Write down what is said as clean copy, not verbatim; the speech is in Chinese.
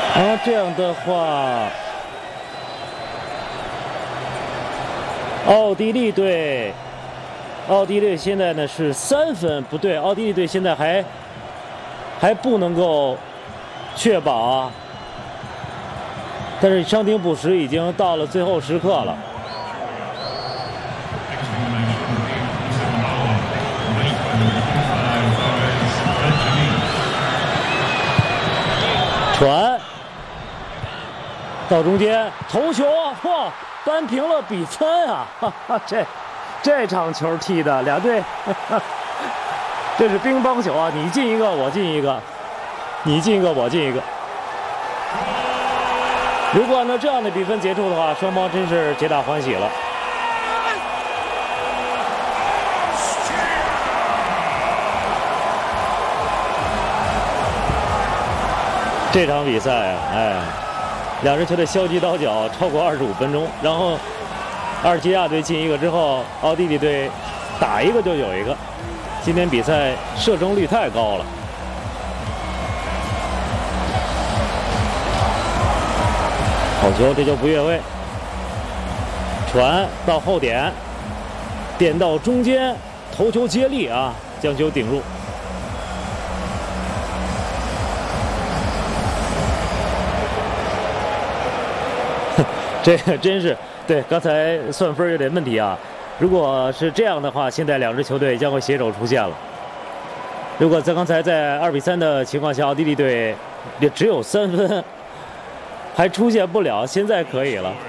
这样的话，奥地利队现在呢是3分，不对，奥地利队现在还不能够确保啊。但是伤停补时已经到了最后时刻了。传到中间，头球啊，嚯，扳平了比分啊！哈哈，这场球踢的俩队，这是乒乓球啊，你进一个我进一个，你进一个我进一个。如果按照这样的比分结束的话，双方真是皆大欢喜了。这场比赛啊，两支球队消极倒脚超过25分钟，然后阿尔及利亚队进一个之后，奥地利队打一个就有一个。今天比赛射中率太高了。好球，这就不越位。传到后点，点到中间，头球接力啊，将球顶入。这个真是对，刚才算分有点问题啊。如果是这样的话，现在两支球队将会携手出线了。如果在刚才在2比3的情况下，奥地利队也只有3分，还出现不了，现在可以了。